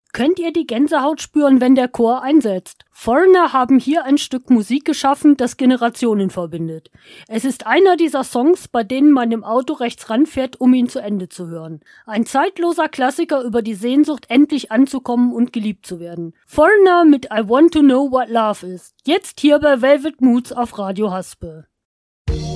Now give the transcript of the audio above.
Könnt ihr die Gänsehaut spüren, wenn der Chor einsetzt? Foreigner haben hier ein Stück Musik geschaffen, das Generationen verbindet. Es ist einer dieser Songs, bei denen man im Auto rechts ranfährt, um ihn zu Ende zu hören. Ein zeitloser Klassiker über die Sehnsucht, endlich anzukommen und geliebt zu werden. Foreigner mit I Want to Know What Love Is. Jetzt hier bei Velvet Moods auf Radio Haspe.